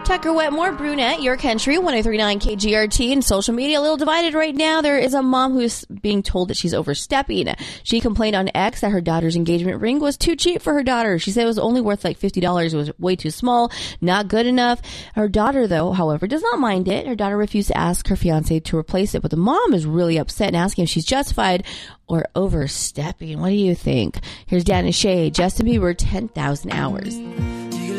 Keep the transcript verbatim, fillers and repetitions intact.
Tucker Wetmore, Brunette, Your Country, one oh three point nine K G R T, and social media a little divided right now. There is a mom who's being told that she's overstepping. She complained on X that her daughter's engagement ring was too cheap for her daughter. She said it was only worth like fifty dollars. It was way too small, not good enough. Her daughter, though, however, does not mind it. Her daughter refused to ask her fiance to replace it, but the mom is really upset and asking if she's justified or overstepping. What do you think? Here's Dan and Shay, Justin Bieber, ten thousand hours.